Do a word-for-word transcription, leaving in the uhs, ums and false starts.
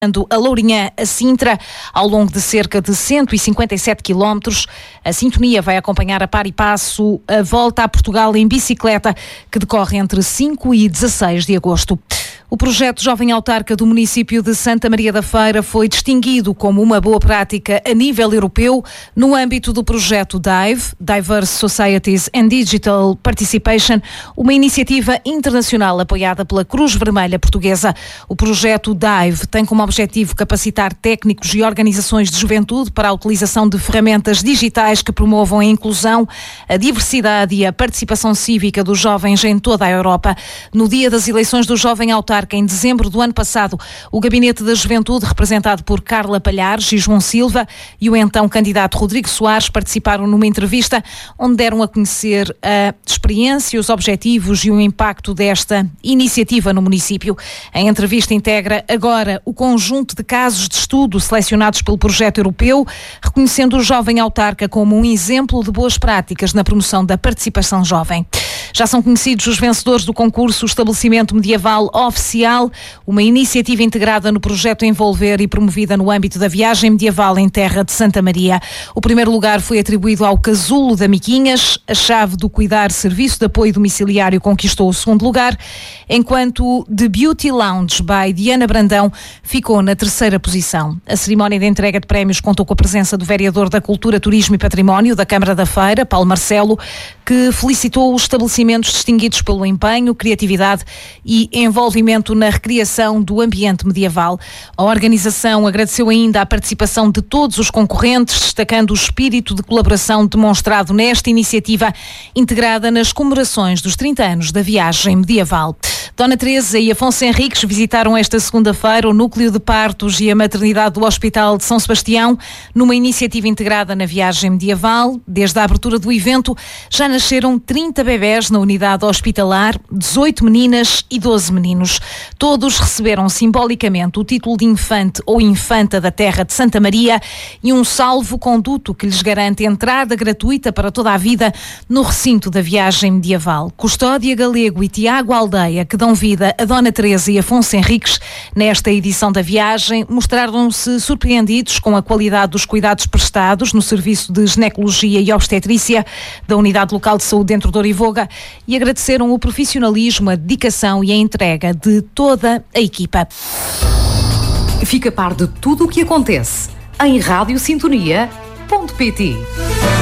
a Lourinhã a Sintra, ao longo de cerca de cento e cinquenta e sete quilómetros. A sintonia vai acompanhar a par e passo a volta a Portugal em bicicleta, que decorre entre cinco e dezasseis de agosto. O projeto Jovem Autarca do município de Santa Maria da Feira foi distinguido como uma boa prática a nível europeu no âmbito do projeto DIVE, Diverse Societies and Digital Participation, uma iniciativa internacional apoiada pela Cruz Vermelha Portuguesa. O projeto DIVE tem como objetivo capacitar técnicos e organizações de juventude para a utilização de ferramentas digitais que promovam a inclusão, a diversidade e a participação cívica dos jovens em toda a Europa. No dia das eleições do Jovem Autarca, em dezembro do ano passado, o Gabinete da Juventude, representado por Carla Palhares e João Silva, e o então candidato Rodrigo Soares participaram numa entrevista onde deram a conhecer a experiência, os objetivos e o impacto desta iniciativa no município. A entrevista integra agora o conjunto de casos de estudo selecionados pelo projeto europeu, reconhecendo o Jovem Autarca como um exemplo de boas práticas na promoção da participação jovem. Já são conhecidos os vencedores do concurso Estabelecimento Medieval Oficial, uma iniciativa integrada no projeto Envolver e promovida no âmbito da viagem medieval em terra de Santa Maria. O primeiro lugar foi atribuído ao Casulo da Miquinhas, a chave do Cuidar Serviço de Apoio Domiciliário conquistou o segundo lugar, enquanto The Beauty Lounge by Diana Brandão ficou na terceira posição. A cerimónia de entrega de prémios contou com a presença do vereador da Cultura, Turismo e Património da Câmara da Feira, Paulo Marcelo, que felicitou os estabelecimentos distinguidos pelo empenho, criatividade e envolvimento na recriação do ambiente medieval. A organização agradeceu ainda a participação de todos os concorrentes, destacando o espírito de colaboração demonstrado nesta iniciativa, integrada nas comemorações dos trinta anos da viagem medieval. Dona Teresa e Afonso Henriques visitaram esta segunda-feira o núcleo de partos e a maternidade do Hospital de São Sebastião, numa iniciativa integrada na viagem medieval. Desde a abertura do evento, já nasceram trinta bebés na unidade hospitalar, dezoito meninas e doze meninos. Todos receberam simbolicamente o título de infante ou infanta da terra de Santa Maria e um salvo-conduto que lhes garante entrada gratuita para toda a vida no recinto da viagem medieval. Custódia Galego e Tiago Aldeia, que dão vida a Dona Teresa e Afonso Henriques nesta edição da viagem, mostraram-se surpreendidos com a qualidade dos cuidados prestados no serviço de ginecologia e obstetrícia da Unidade Local de Saúde dentro de Orivoga e agradeceram o profissionalismo, a dedicação e a entrega de toda a equipa. Fica a par de tudo o que acontece em rádio sintonia ponto pt.